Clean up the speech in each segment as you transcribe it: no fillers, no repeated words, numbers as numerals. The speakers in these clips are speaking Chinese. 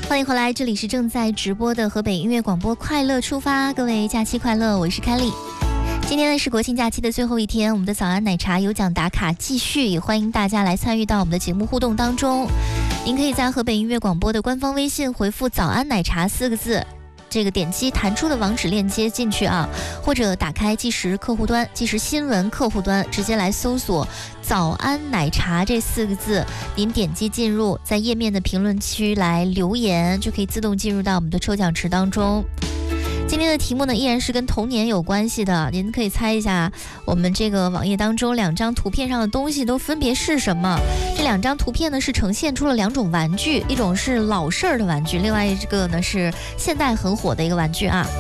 欢迎回来，这里是正在直播的河北音乐广播快乐出发，各位假期快乐，我是凯莉。今天呢是国庆假期的最后一天，我们的早安奶茶有奖打卡继续，也欢迎大家来参与到我们的节目互动当中。您可以在河北音乐广播的官方微信回复早安奶茶4个字，这个点击弹出的网址链接进去啊，或者打开即时客户端、即时新闻客户端，直接来搜索早安奶茶这4个字，您点击进入，在页面的评论区来留言，就可以自动进入到我们的抽奖池当中。今天的题目呢依然是跟童年有关系的，您可以猜一下我们这个网页当中2张图片上的东西都分别是什么。这2张图片呢是呈现出了2种玩具，一种是老式儿的玩具，另外一个呢是现代很火的一个玩具啊。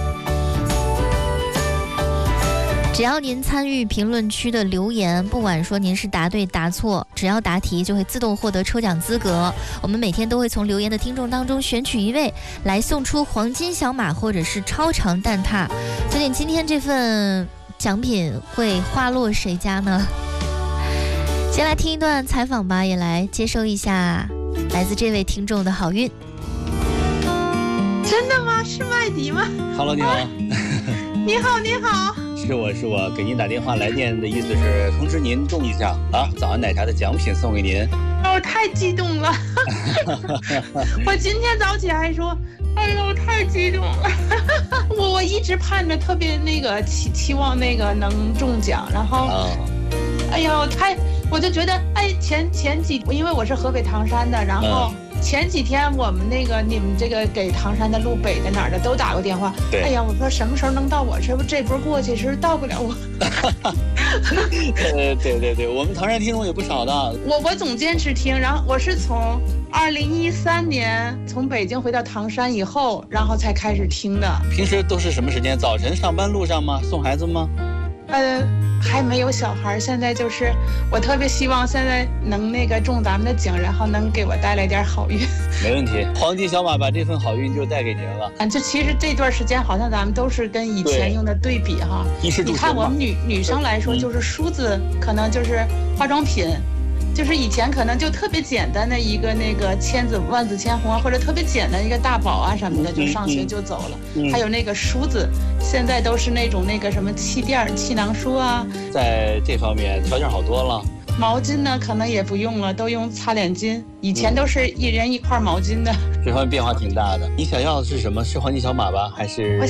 只要您参与评论区的留言，不管说您是答对答错，只要答题就会自动获得抽奖资格。我们每天都会从留言的听众当中选取1位来送出黄金小马或者是超长蛋挞。究竟今天这份奖品会花落谁家呢？先来听一段采访吧，也来接受一下来自这位听众的好运。 真的吗？是麦迪吗 ？Hello， 你好。 你好，你好。 是我给您打电话来电的意思是通知您中一奖啊，早安奶茶的奖品送给您。 我太激动了。我今天早起还说，哎呦，我太激动了。我一直盼着特别那个期望那个能中奖，然后，哎呦，我就觉得，哎，前几，因为我是河北唐山的，然后。前几天我们你们这个给唐山的、路北的哪儿的都打过电话。哎呀，我说什么时候能到我这波过去，是不是到不了我？ 对，我们唐山听众也不少的。 我总坚持听，然后我是从2013年从北京回到唐山以后，然后才开始听的。 平时都是什么时间？早晨上班路上吗？送孩子吗？ 还没有小孩，现在就是我特别希望现在能中咱们的奖，然后能给我带来点好运。 没问题，黄金小马把这份好运就带给您了。 就其实这段时间好像咱们都是跟以前用的对比哈。你看我们女生来说，就是梳子可能就是化妆品。就是以前可能就特别简单的一个千子万紫千红啊，或者特别简单一个大宝啊什么的，就上学就走了。还有梳子，现在都是那种什么气垫、气囊梳啊。 在这方面条件好多了。 毛巾呢，可能也不用了，都用擦脸巾。以前都是一人一块毛巾的。 这方面变化挺大的。你想要的是什么？是黄金小马吧，还是？